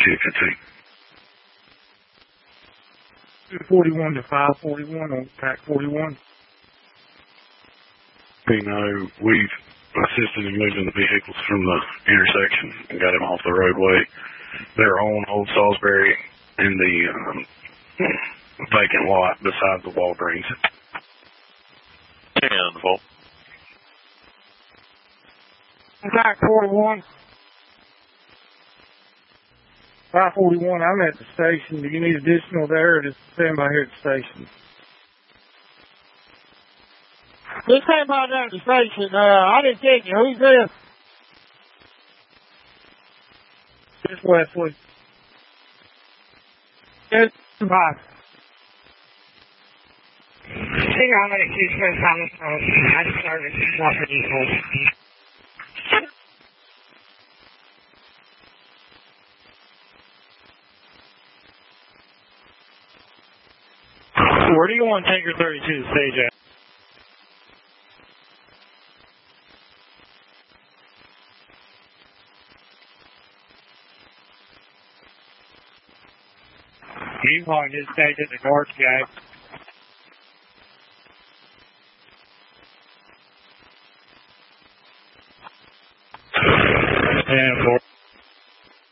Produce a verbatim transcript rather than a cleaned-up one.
fifty-two. two forty-one to five forty-one on Pac forty-one. You know, we've assisted in moving the vehicles from the intersection and got them off the roadway. They're on Old Salisbury in the um, vacant lot beside the Walgreens. ten volt. Pac forty-one. five forty-one, I'm at the station. Do you need additional there or just stand by here at the station? Just stand by there at the station. Uh, I didn't take you. Who's this? Just Wesley. Yes, bye. Hang on, I'm going to choose first on the phone. I started not for default. Where do you want Tanker thirty-two to stage at? You want his stage at the North Gate. And for